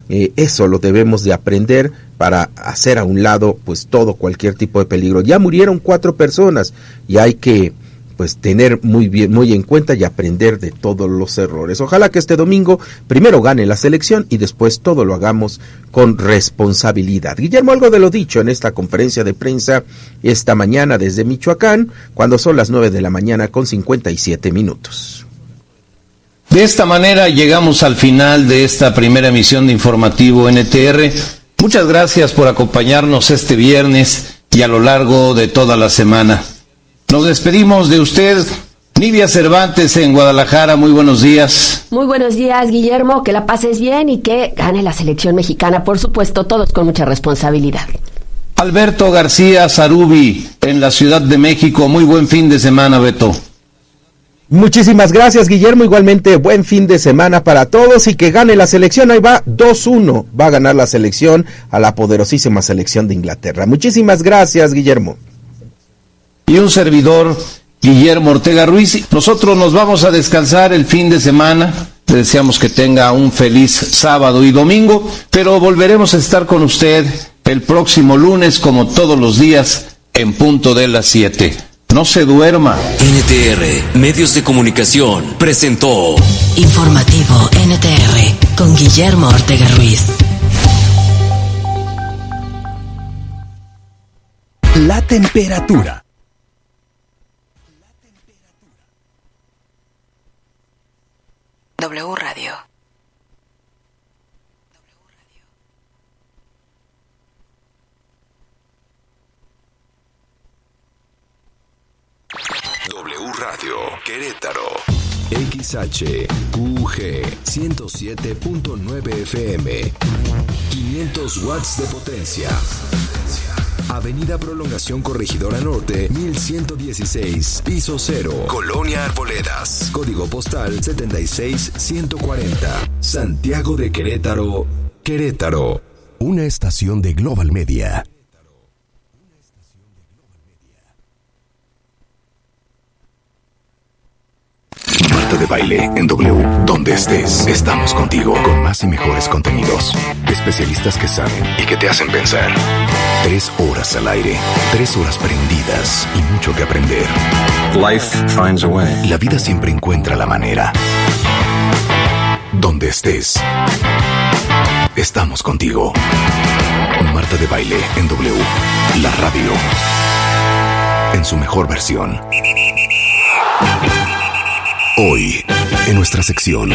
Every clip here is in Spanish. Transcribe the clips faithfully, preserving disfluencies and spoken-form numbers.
Eh, eso lo debemos de aprender para hacer a un lado pues todo, cualquier tipo de peligro. Ya murieron cuatro personas y hay que pues tener muy bien, muy en cuenta y aprender de todos los errores. Ojalá que este domingo primero gane la selección y después todo lo hagamos con responsabilidad. Guillermo, algo de lo dicho en esta conferencia de prensa esta mañana desde Michoacán, cuando son las nueve de la mañana con cincuenta y siete minutos. De esta manera llegamos al final de esta primera emisión de Informativo N T R. Muchas gracias por acompañarnos este viernes y a lo largo de toda la semana. Nos despedimos de usted, Nidia Cervantes en Guadalajara. Muy buenos días. Muy buenos días, Guillermo, que la pases bien y que gane la selección mexicana, por supuesto, todos con mucha responsabilidad. Alberto García Zarubi en la Ciudad de México. Muy buen fin de semana, Beto. Muchísimas gracias, Guillermo, igualmente buen fin de semana para todos y que gane la selección. Ahí va, dos uno, va a ganar la selección a la poderosísima selección de Inglaterra. Muchísimas gracias, Guillermo. Y un servidor, Guillermo Ortega Ruiz. Nosotros nos vamos a descansar el fin de semana. Le deseamos que tenga un feliz sábado y domingo, pero volveremos a estar con usted el próximo lunes, como todos los días, en punto de las siete. No se duerma. N T R, Medios de Comunicación, presentó Informativo N T R, con Guillermo Ortega Ruiz. La temperatura. W Radio. W Radio Querétaro. X H Q G ciento siete punto nueve F M. quinientos watts de potencia. Avenida Prolongación Corregidora Norte, mil ciento dieciséis, piso cero, Colonia Arboledas, código postal setenta y seis ciento cuarenta, Santiago de Querétaro, Querétaro. Una estación de Global Media. Marta de Baile en W. Donde estés, estamos contigo con más y mejores contenidos. Especialistas que saben y que te hacen pensar. Tres horas al aire, tres horas prendidas y mucho que aprender. Life finds a way. La vida siempre encuentra la manera. Donde estés, estamos contigo. Marta de Baile en W. La radio en su mejor versión. Hoy, en nuestra sección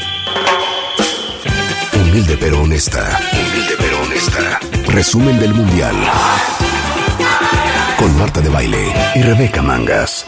Humilde pero honesta. Humilde pero honesta. Resumen del Mundial. Con Marta de Baile y Rebeca Mangas.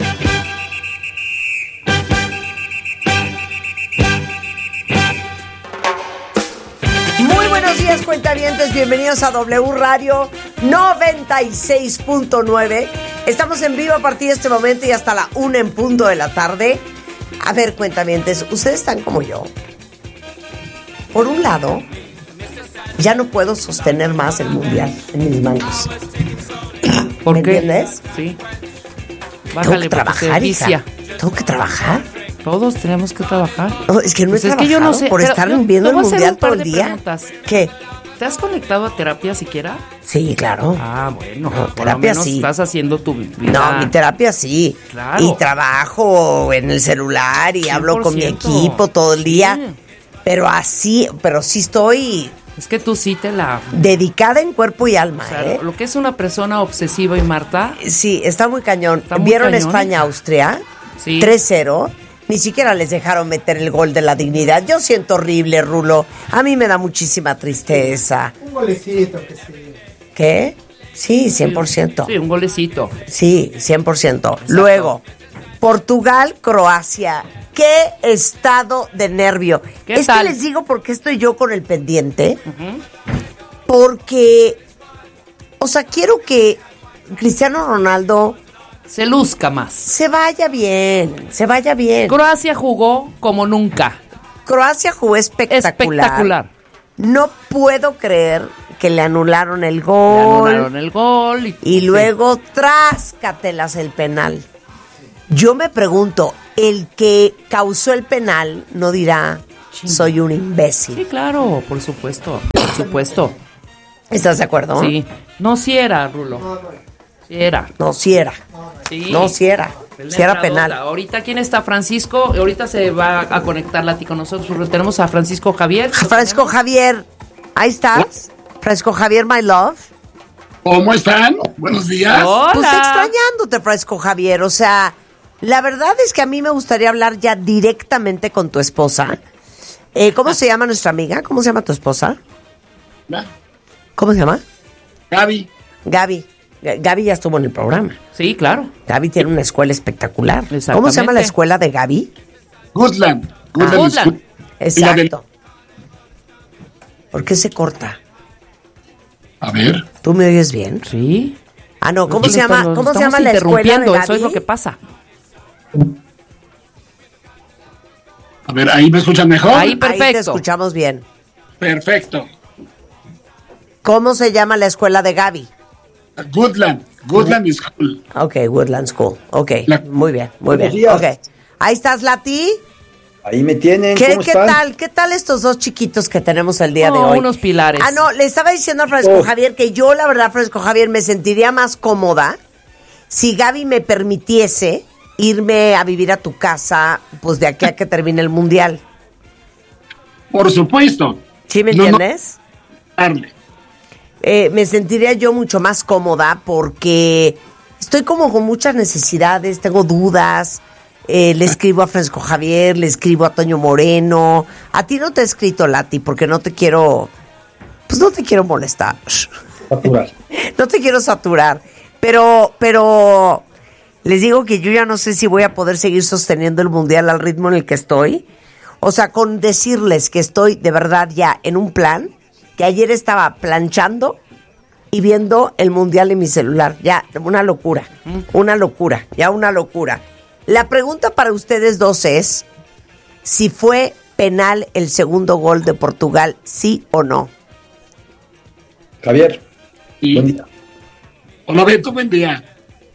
Muy buenos días, cuentavientes. Bienvenidos a W Radio noventa y seis punto nueve. Estamos en vivo a partir de este momento y hasta la una en punto de la tarde. A ver, cuentavientes, ustedes están como yo. Por un lado, ya no puedo sostener más el mundial en mis manos. ¿Por ¿Me qué? entiendes? Sí. Tengo Bájale, que trabajar, hija. vicia. Tengo que trabajar. Todos tenemos que trabajar. No, es que no Pues he es trabajado que yo no sé, por pero estar yo- viendo te el voy a hacer mundial un par todo el de día. preguntas. ¿Qué? ¿Te has conectado a terapia siquiera? Sí, claro. Ah, bueno. No, por terapia lo menos sí. estás haciendo tu vida. No, mi terapia sí. Claro. Y trabajo en el celular y hablo con mi cien por ciento. equipo todo el día. Sí. Pero así, pero sí estoy Es que tú sí te la... dedicada en cuerpo y alma, O sea, ¿eh? lo que es una persona obsesiva y Marta... Sí, está muy cañón. Está muy ¿Vieron cañón, España-Austria? Sí. tres cero. Ni siquiera les dejaron meter el gol de la dignidad. Yo siento horrible, Rulo. A mí me da muchísima tristeza. Un golecito que sí. ¿Qué? Sí, cien por ciento. Sí, un golecito. Sí, cien por ciento. Luego, Portugal, Croacia. ¡Qué estado de nervio! ¿Qué Es tal? que les digo por qué estoy yo con el pendiente. Porque, o sea, quiero que Cristiano Ronaldo Se luzca más. se vaya bien, se vaya bien. Croacia jugó como nunca. Croacia jugó espectacular. Espectacular. No puedo creer que le anularon el Le gol. anularon el gol. Y, Y sí. luego, tráscatelas el penal. Yo me pregunto, el que causó el penal no dirá, soy un imbécil. Sí, claro, por supuesto, por supuesto. ¿Estás de acuerdo? Sí. No, si era, Rulo. Si era. No, si era. Sí. No, si era. Si era penal. Ahorita, ¿quién está? Francisco. Ahorita se va a conectar Lati con nosotros. Tenemos a Francisco Javier. Francisco Javier, ahí estás. Francisco Javier, my love. ¿Cómo están? Buenos días. Hola. Pues extrañándote, Francisco Javier. O sea, la verdad es que a mí me gustaría hablar ya directamente con tu esposa. Eh, ¿Cómo se llama nuestra amiga? ¿Cómo se llama tu esposa? ¿Cómo se llama? Gaby. Gaby. G- Gaby ya estuvo en el programa. Sí, claro. Gaby tiene una escuela espectacular. ¿Cómo se llama la escuela de Gaby? Goodland. Goodland. Ah, Goodland. Goodland. Exacto. ¿Por qué se corta? A ver. ¿Tú me oyes bien? Sí. Ah, no, ¿cómo Nos se llama, estamos- ¿cómo se estamos llama la escuela de interrumpiendo, Gaby? eso es lo que pasa. A ver, ¿ahí me escuchan mejor? Ahí te escuchamos bien. Perfecto. ¿Cómo se llama la escuela de Gaby? Goodland. Goodland School. Ok, Woodland School. Ok, muy bien, muy Buenos bien. días. Ok. Ahí estás, Lati. Ahí me tienen. ¿Qué, ¿Cómo ¿qué están? tal? ¿Qué tal estos dos chiquitos que tenemos el día de Oh, hoy? unos pilares. Ah, no, le estaba diciendo a Francisco Oh. Javier que yo, la verdad, Francisco Javier, me sentiría más cómoda si Gaby me permitiese irme a vivir a tu casa, pues de aquí a que termine el mundial. Por supuesto. ¿Sí me No, no. entiendes? Darle. Eh, me sentiría yo mucho más cómoda porque estoy como con muchas necesidades, tengo dudas. Eh, le escribo a Francisco Javier, le escribo a Toño Moreno. A ti no te he escrito, Lati, porque no te quiero, pues no te quiero molestar. Saturar. No te quiero saturar. Pero, pero les digo que yo ya no sé si voy a poder seguir sosteniendo el mundial al ritmo en el que estoy. O sea, con decirles que estoy de verdad ya en un plan, que ayer estaba planchando y viendo el mundial en mi celular. Ya, una locura, una locura, ya una locura. La pregunta para ustedes dos es si fue penal el segundo gol de Portugal, sí o no. Javier. Sí. Buen día. Hola, Beto, buen día.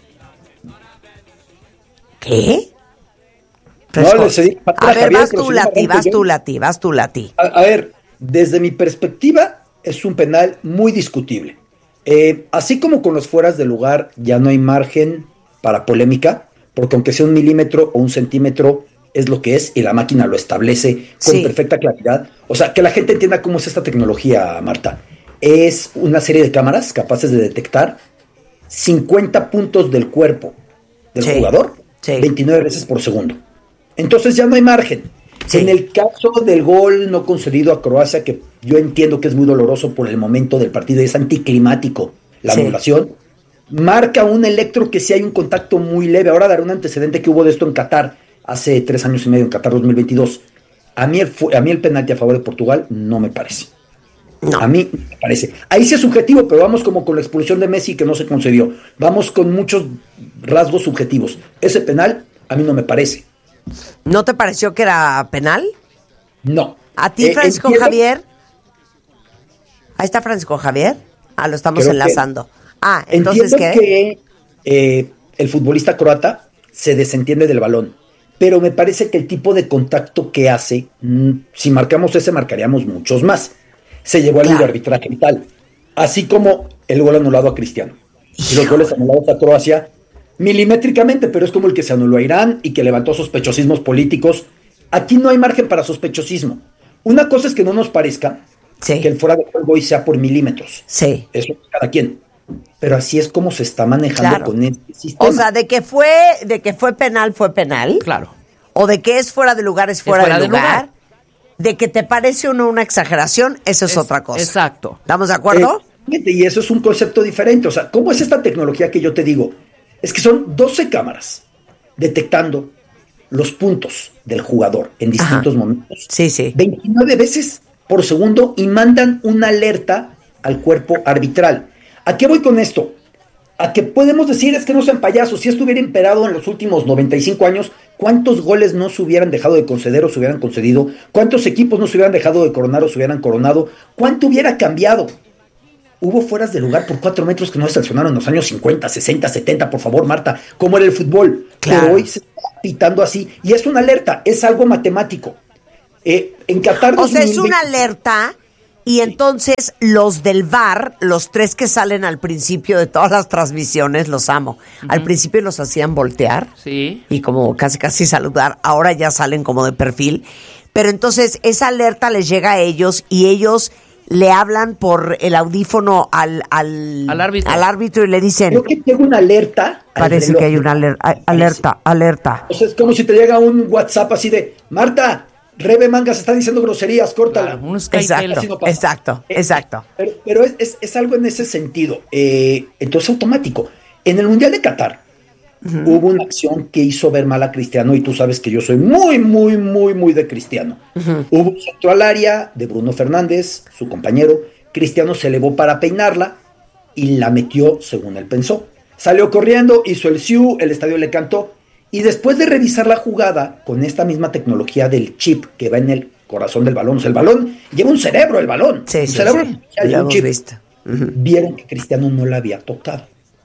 ¿Qué? No, le cedí la A palabra ver, Javier, vas pero tú, si no Lati, arranco vas yo. tú, Lati, vas tú, Lati. A, a ver, desde mi perspectiva, es un penal muy discutible. Eh, así como con los fueras de lugar ya no hay margen para polémica, porque aunque sea un milímetro o un centímetro, es lo que es y la máquina lo establece con Sí. perfecta claridad. O sea, que la gente entienda cómo es esta tecnología, Marta. Es una serie de cámaras capaces de detectar cincuenta puntos del cuerpo del Sí. jugador Sí. veintinueve veces por segundo. Entonces ya no hay margen. Sí. En el caso del gol no concedido a Croacia, que yo entiendo que es muy doloroso por el momento del partido y es anticlimático la Sí. anulación, marca un electro que sí hay un contacto muy leve. Ahora daré un antecedente que hubo de esto en Qatar hace tres años y medio, en Qatar dos mil veintidós. A mí el, fu- a mí el penalti a favor de Portugal no me parece. No. A mí me parece. Ahí sí es subjetivo, pero vamos como con la expulsión de Messi que no se concedió. Vamos con muchos rasgos subjetivos. Ese penal a mí no me parece. ¿No te pareció que era penal? No. ¿A ti, Eh, Francisco entiendo- Javier? Ahí está Francisco Javier. Ah, lo estamos Creo que- enlazando. Ah, entonces, Entiendo ¿qué? que eh, el futbolista croata se desentiende del balón, pero me parece que el tipo de contacto que hace, mm, si marcamos ese, marcaríamos muchos más. Se llevó al Claro. arbitraje y tal. Así como el gol anulado a Cristiano. Y los goles anulados a Croacia milimétricamente, pero es como el que se anuló a Irán y que levantó sospechosismos políticos. Aquí no hay margen para sospechosismo. Una cosa es que no nos parezca Sí. que el fuera de juego hoy sea por milímetros. Sí. Eso cada quien. Pero así es como se está manejando Claro. con este sistema. O sea, de que fue, de que fue penal, fue penal. Claro. O de que es fuera de lugar, es fuera, fuera de de lugar. lugar. De que te parece o no una exageración, eso es, Es- otra cosa. exacto. ¿Estamos de acuerdo? Eh, y eso es un concepto diferente. O sea, ¿cómo es esta tecnología que yo te digo? Es que son doce cámaras detectando los puntos del jugador en distintos Ajá. momentos. Sí, sí. veintinueve veces por segundo y mandan una alerta al cuerpo arbitral. ¿A qué voy con esto? A que podemos decir es que no sean payasos. Si esto hubiera imperado en los últimos noventa y cinco años, ¿cuántos goles no se hubieran dejado de conceder o se hubieran concedido? ¿Cuántos equipos no se hubieran dejado de coronar o se hubieran coronado? ¿Cuánto hubiera cambiado? Hubo fueras de lugar por cuatro metros que no se sancionaron en los años cincuenta, sesenta, setenta, por favor, Marta, como era el fútbol. Claro. Pero hoy se está pitando así. Y es una alerta, es algo matemático. Eh, en Qatar O sea, dos mil veinte, es una alerta y entonces los del V A R, los tres que salen al principio de todas las transmisiones, los amo. Uh-huh. Al principio los hacían voltear sí. y como casi casi saludar. Ahora ya salen como de perfil. Pero entonces esa alerta les llega a ellos y ellos le hablan por el audífono al, al, al, árbitro. al árbitro y le dicen... Creo que tengo una alerta. Parece que hay una aler- alerta, alerta. O sea, es como si te llega un WhatsApp así de, Marta, Rebe Mangas está diciendo groserías, córtala. Claro, exacto, no exacto, eh, exacto. Pero, pero es, es, es algo en ese sentido. Eh, entonces, automático. En el Mundial de Qatar, uh-huh. hubo una acción que hizo ver mal a Cristiano, y tú sabes que yo soy muy, muy, muy, muy de Cristiano. Uh-huh. Hubo un centro al área de Bruno Fernández, su compañero. Cristiano se elevó para peinarla y la metió según él pensó. Salió corriendo, hizo el siu, el estadio le cantó. Y después de revisar la jugada con esta misma tecnología del chip que va en el corazón del balón, o sea, el balón lleva un cerebro, el balón. Sí, un sí, cerebro, sí. Hay un chip. Uh-huh. Vieron que Cristiano no la había tocado.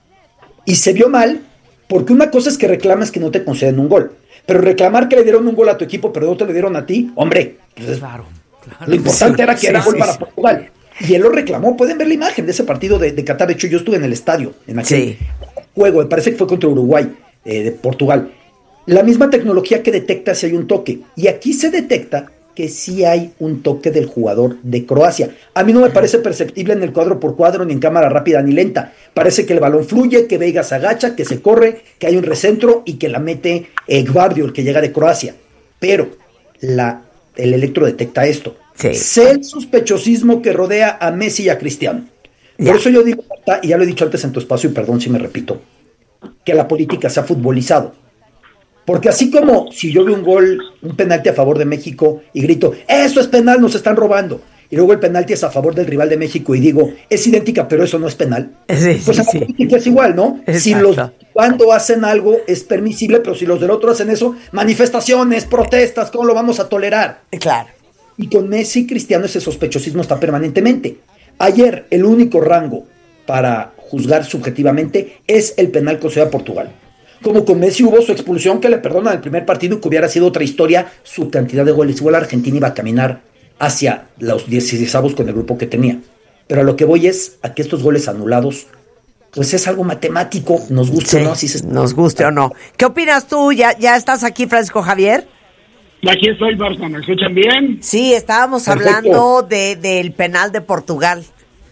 Y se vio mal, porque una cosa es que reclamas que no te conceden un gol. Pero reclamar que le dieron un gol a tu equipo, pero no te le dieron a ti, hombre, pues es, claro, claro. Lo importante sí, era que sí, era sí, gol sí. para Portugal. Y él lo reclamó. Pueden ver la imagen de ese partido de, de Qatar. De hecho, yo estuve en el estadio en aquel sí. juego. Me parece que fue contra Uruguay, eh, de Portugal. La misma tecnología que detecta si hay un toque. Y aquí se detecta que sí hay un toque del jugador de Croacia. A mí no me parece perceptible en el cuadro por cuadro, ni en cámara rápida ni lenta. Parece que el balón fluye, que Veiga se agacha, que se corre, que hay un recentro y que la mete eh, Gvardiol, que llega de Croacia. Pero la, el electro detecta esto. Sí. Sé el sospechosismo que rodea a Messi y a Cristiano. Por ya. eso yo digo, y ya lo he dicho antes en tu espacio, y perdón si me repito, que la política se ha futbolizado. Porque así como si yo veo un gol, un penalti a favor de México y grito, eso es penal, nos están robando, y luego el penalti es a favor del rival de México y digo, es idéntica, pero eso no es penal, sí, pues sí, la política es igual, ¿no? Exacto. Si los cuando hacen algo es permisible, pero si los del otro hacen eso, manifestaciones, protestas, ¿cómo lo vamos a tolerar? Claro. Y con Messi y Cristiano ese sospechosismo está permanentemente. Ayer el único rango para juzgar subjetivamente es el penal concedido a Portugal. Como con Messi hubo su expulsión que le perdonan el primer partido y que hubiera sido otra historia, su cantidad de goles. Igual Argentina iba a caminar hacia los dieciseisavos con el grupo que tenía. Pero a lo que voy es a que estos goles anulados, pues es algo matemático, nos guste sí, o no. Si se... Nos guste o no. ¿Qué opinas tú? ¿Ya, ya estás aquí, Francisco Javier? Aquí estoy, Marta, ¿me escuchan bien? Sí, estábamos Perfecto. hablando de, del penal de Portugal.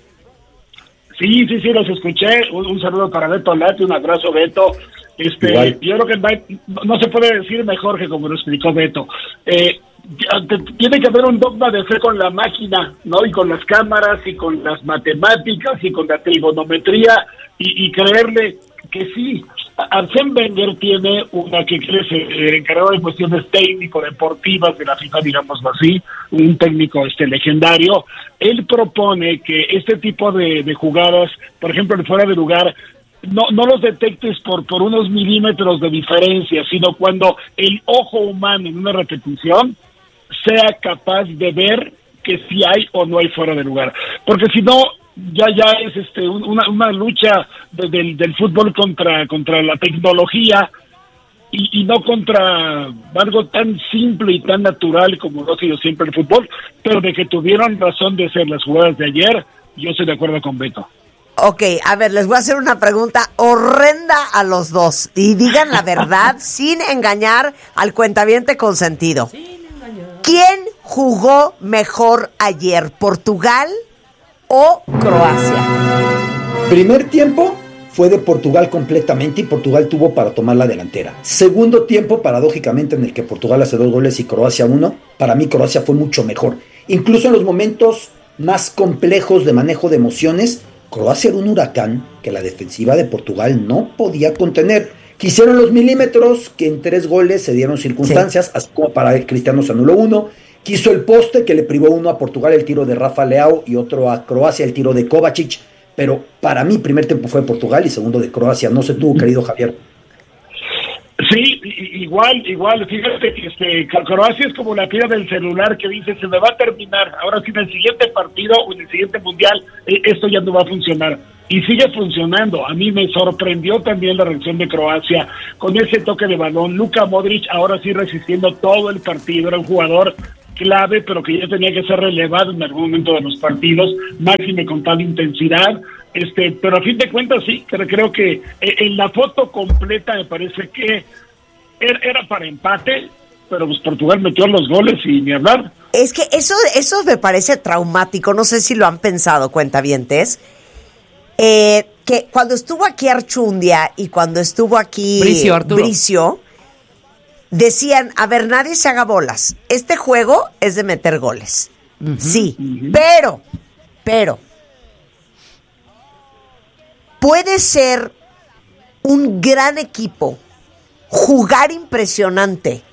Sí, sí, sí, los escuché. Un, un saludo para Beto Lati, un abrazo, Beto. Este, Igual. Yo creo que no, no se puede decir mejor que como lo explicó Beto. Eh, tiene que haber un dogma de fe con la máquina, ¿no? Y con las cámaras, y con las matemáticas, y con la trigonometría, y, y creerle que sí. Arsène Wenger tiene una que crece eh, encargado de cuestiones técnico-deportivas de la FIFA, digámoslo así, un técnico este legendario. Él propone que este tipo de, de jugadas, por ejemplo, en fuera de lugar, no no los detectes por por unos milímetros de diferencia, sino cuando el ojo humano en una repetición sea capaz de ver que si hay o no hay fuera de lugar, porque si no ya ya es este una una lucha de, del del fútbol contra contra la tecnología y, y no contra algo tan simple y tan natural como lo ha sido siempre el fútbol, pero de que tuvieron razón de ser las jugadas de ayer, yo estoy de acuerdo con Beto. Ok, a ver, les voy a hacer una pregunta horrenda a los dos. Y digan la verdad sin engañar al cuentaviente consentido. ¿Quién jugó mejor ayer, Portugal o Croacia? Primer tiempo fue de Portugal completamente y Portugal tuvo para tomar la delantera. Segundo tiempo, paradójicamente, en el que Portugal hace dos goles y Croacia uno, para mí Croacia fue mucho mejor. Incluso en los momentos más complejos de manejo de emociones, Croacia era un huracán que la defensiva de Portugal no podía contener. Quisieron los milímetros, que en tres goles se dieron circunstancias, sí. así como para el Cristiano se anuló uno. Quiso el poste, que le privó uno a Portugal, el tiro de Rafa Leao, y otro a Croacia, el tiro de Kovacic. Pero para mí, primer tiempo fue Portugal y segundo de Croacia. No sé tú, querido Javier. Sí, igual, igual. Fíjate que este, Croacia es como la tira del celular que dice, se me va a terminar. Ahora sí, en el siguiente partido o en el siguiente mundial, eh, esto ya no va a funcionar. Y sigue funcionando. A mí me sorprendió también la reacción de Croacia con ese toque de balón. Luka Modric ahora sí resistiendo todo el partido. Era un jugador clave, pero que ya tenía que ser relevado en algún momento de los partidos, máxime con tal intensidad. Este, pero a fin de cuentas sí, creo, creo que en la foto completa me parece que era, era para empate, pero pues Portugal metió los goles y ni hablar. Es que eso, eso me parece traumático, no sé si lo han pensado, cuentavientes, eh, que cuando estuvo aquí Archundia y cuando estuvo aquí Bricio, Arturo. Bricio, decían, a ver, nadie se haga bolas, este juego es de meter goles, uh-huh. sí, uh-huh. pero, pero, puede ser un gran equipo, jugar impresionante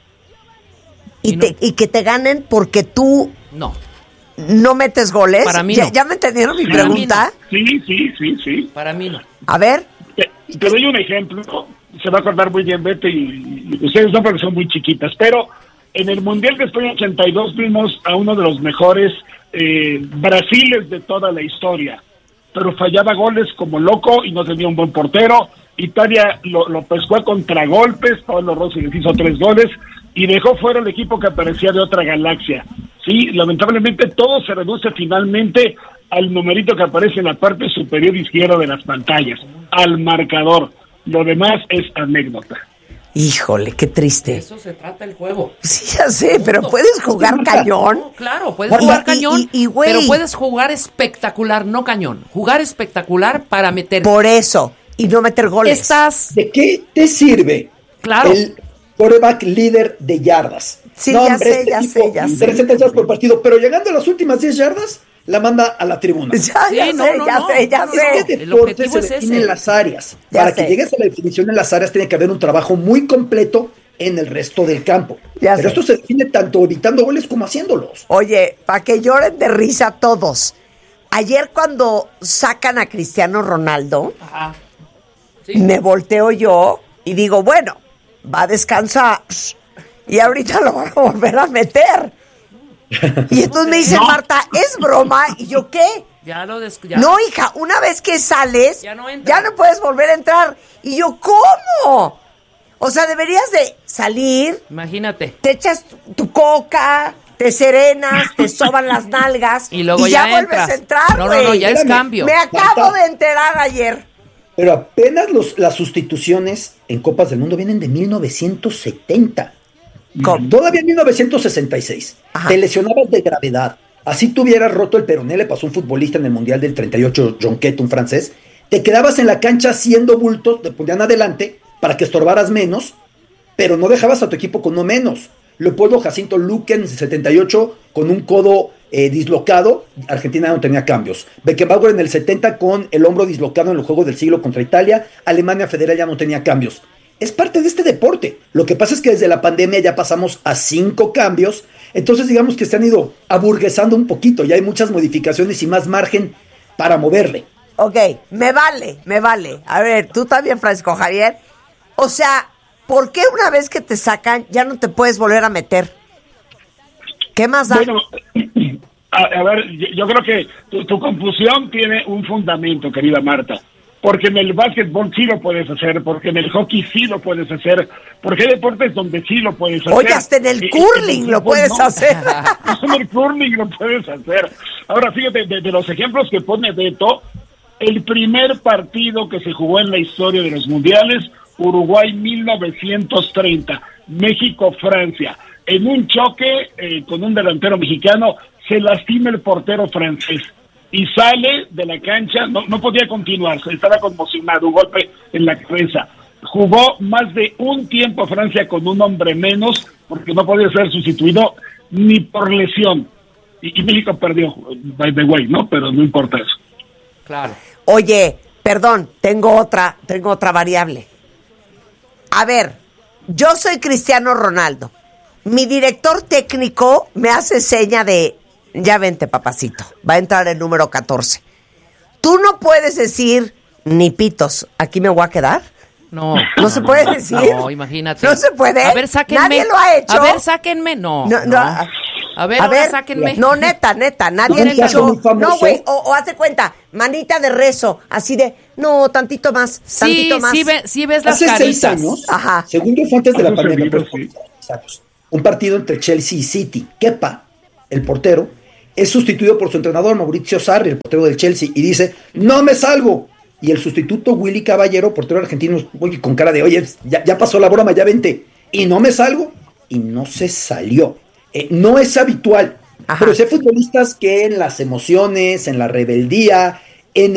y, y, no. te, y que te ganen porque tú no, no metes goles. Para mí ¿Ya, no. ¿Ya me entendieron mi Para pregunta? No. Sí, sí, sí, sí. Para mí no. A ver. Te, te doy un ejemplo, se va a acordar muy bien Beto y, y ustedes no porque son muy chiquitas, pero en el Mundial de España ochenta y dos vimos a uno de los mejores eh, Brasiles de toda la historia, pero fallaba goles como loco y no tenía un buen portero. Italia lo, lo pescó a contragolpes, Pablo Rossi les hizo tres goles y dejó fuera el equipo que parecía de otra galaxia. Sí, lamentablemente todo se reduce finalmente al numerito que aparece en la parte superior izquierda de las pantallas, al marcador. Lo demás es anécdota. Híjole, qué triste. De eso se trata el juego. Sí, ya sé, pero puedes jugar cañón. No, claro, puedes jugar y, cañón, y, y, y, pero puedes jugar espectacular, no cañón. Jugar espectacular para meter. Por eso, y no meter goles. Estás... ¿De qué te sirve Claro. el quarterback líder de yardas? Sí, no, ya hombre, sé, este ya tipo, sé, ya sé. trescientas yardas por partido, pero llegando a las últimas diez yardas, la manda a la tribuna. Ya, Sí, ya no, sé, no, ya no, sé, ya no, sé. no, Este el deporte objetivo se es define ese. en las áreas. Ya Para sé. que llegues a la definición en las áreas, tiene que haber un trabajo muy completo en el resto del campo. Ya Pero sé. esto se define tanto evitando goles como haciéndolos. Oye, para que lloren de risa todos. Ayer cuando sacan a Cristiano Ronaldo, Ajá. Sí. me volteo yo y digo, bueno, va a descansar y ahorita lo van a volver a meter. Y entonces me dice No. Marta, ¿es broma? Y yo, ¿qué? Ya lo des... ya. No, hija, una vez que sales, Ya no entra. ya no puedes volver a entrar. Y yo, ¿cómo? O sea, deberías de salir, Imagínate. te echas tu, tu coca, te serenas, te soban las nalgas Y luego ya, ya vuelves entras. a entrar, No, no, no, güey. ya es Espérame. cambio. Me acabo Marta. de enterar ayer. Pero apenas los, las sustituciones en Copas del Mundo vienen de mil novecientos setenta. ¿Cómo? Todavía en mil novecientos sesenta y seis. Ajá. Te lesionabas de gravedad. Así tuvieras roto el peroné, le pasó a un futbolista en el Mundial del treinta y ocho, Jonquet, un francés. Te quedabas en la cancha haciendo bultos, te ponían adelante para que estorbaras menos, pero no dejabas a tu equipo con uno menos. Leopoldo Jacinto Luque en el setenta y ocho con un codo eh, dislocado, Argentina no tenía cambios. Beckenbauer en el setenta con el hombro dislocado en el juego del siglo contra Italia, Alemania Federal ya no tenía cambios. Es parte de este deporte. Lo que pasa es que desde la pandemia ya pasamos a cinco cambios, entonces digamos que se han ido aburguesando un poquito, ya hay muchas modificaciones y más margen para moverle. Ok, me vale, me vale. A ver, tú también, Francisco Javier. O sea, ¿por qué una vez que te sacan ya no te puedes volver a meter? ¿Qué más da? Bueno, a, a ver, yo, yo creo que tu, tu confusión tiene un fundamento, querida Marta. Porque en el básquetbol sí lo puedes hacer, porque en el hockey sí lo puedes hacer, porque hay deportes donde sí lo puedes hacer. Oye, hasta en el Y- curling en el lo fútbol puedes no. hacer. En el curling lo puedes hacer. Ahora, fíjate, de, de los ejemplos que pone Beto, el primer partido que se jugó en la historia de los mundiales, Uruguay mil novecientos treinta, México-Francia. En un choque eh, con un delantero mexicano, se lastima el portero francés y sale de la cancha, no, no podía continuar, estaba conmocionado, un golpe en la cabeza. Jugó más de un tiempo Francia con un hombre menos, porque no podía ser sustituido ni por lesión. Y, y México perdió, by the way, ¿no? Pero no importa eso. Claro. Oye, perdón, tengo otra, tengo otra variable. A ver, yo soy Cristiano Ronaldo. Mi director técnico me hace seña de, ya vente, papacito, va a entrar el número catorce. Tú no puedes decir, ni pitos, aquí me voy a quedar. No. No se puede decir. No, imagínate. No se puede. A ver, sáquenme. Nadie lo ha hecho. A ver, sáquenme. No. No, no, no. a- A ver, a ahora ver, sáquenme. no, neta, neta, nadie Un ha caso dicho, muy famoso. no, güey, o, o hace cuenta, manita de rezo, así de, no, tantito más, Sí, tantito más. sí, ve, sí ves las Hace seis caritas. años, Ajá. segundo fue antes de la Hace pandemia, seguido, pero sí. años. un partido entre Chelsea y City. Kepa, el portero, es sustituido por su entrenador Mauricio Sarri, el portero del Chelsea, y dice, no me salgo. Y el sustituto Willy Caballero, portero argentino, oye, con cara de, oye, ya, ya pasó la broma, ya vente. Y no me salgo. Y no se salió. Eh, no es habitual. Ajá. Pero sé futbolistas que en las emociones, en la rebeldía,